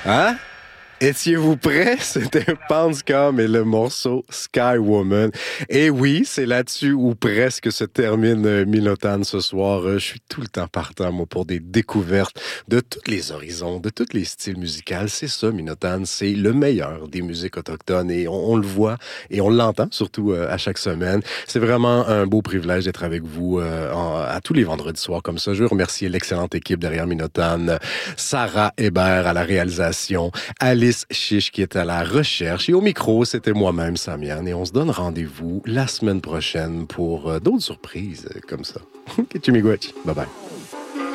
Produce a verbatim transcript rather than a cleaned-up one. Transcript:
Hein? Étiez-vous prêts? C'était Poundscom et le morceau Sky Woman. Et oui, c'est là-dessus où presque se termine euh, Minotane ce soir. Euh, je suis tout le temps partant, moi, pour des découvertes de tous les horizons, de tous les styles musicaux. C'est ça, Minotane, c'est le meilleur des musiques autochtones et on, on le voit et on l'entend, surtout euh, à chaque semaine. C'est vraiment un beau privilège d'être avec vous euh, en, à tous les vendredis soirs comme ça. Je veux remercier l'excellente équipe derrière Minotane, Sarah Hébert à la réalisation, Alice Chiche qui est à la recherche. Et au micro, c'était moi-même, Samian. Et on se donne rendez-vous la semaine prochaine pour euh, d'autres surprises euh, comme ça. Kitchimigwech. Bye bye.